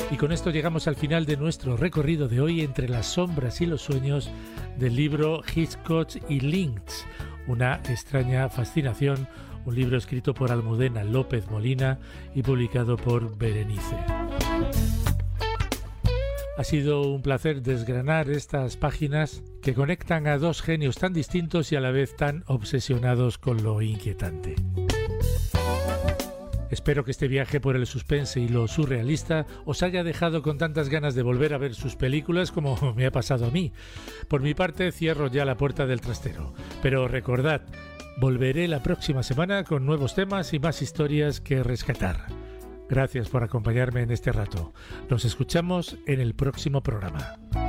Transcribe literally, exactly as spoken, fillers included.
Y con esto llegamos al final de nuestro recorrido de hoy entre las sombras y los sueños del libro Hitchcock y Lynch, una extraña fascinación, un libro escrito por Almudena López Molina y publicado por Berenice. Ha sido un placer desgranar estas páginas que conectan a dos genios tan distintos y a la vez tan obsesionados con lo inquietante. Espero que este viaje por el suspense y lo surrealista os haya dejado con tantas ganas de volver a ver sus películas como me ha pasado a mí. Por mi parte, cierro ya la puerta del trastero. Pero recordad, volveré la próxima semana con nuevos temas y más historias que rescatar. Gracias por acompañarme en este rato. Nos escuchamos en el próximo programa.